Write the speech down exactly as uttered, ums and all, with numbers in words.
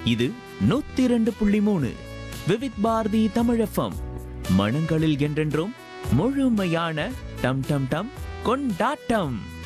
இது நூத்தி இரண்டு புள்ளி மூணு விவித் பாரதி தமிழ் எஃப்எம். மனங்களில் என்றென்றும் முழுமையான டம் டம் டம் கொண்டாட்டம்.